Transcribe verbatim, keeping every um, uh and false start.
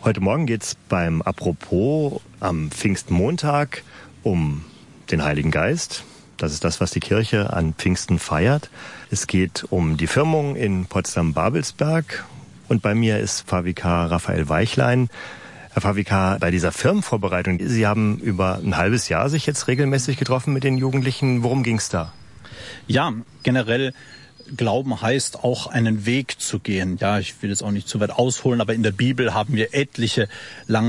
Heute Morgen geht's beim Apropos am Pfingstmontag um den Heiligen Geist. Das ist das, was die Kirche an Pfingsten feiert. Es geht um die Firmung in Potsdam-Babelsberg. Und bei mir ist Pfarrvikar Raphael Weichlein. Herr Pfarrvikar, bei dieser Firmenvorbereitung, Sie haben über ein halbes Jahr sich jetzt regelmäßig getroffen mit den Jugendlichen. Worum ging's da? Ja, generell Glauben heißt auch einen Weg zu gehen. Ja, ich will jetzt auch nicht zu weit ausholen, aber in der Bibel haben wir etliche lange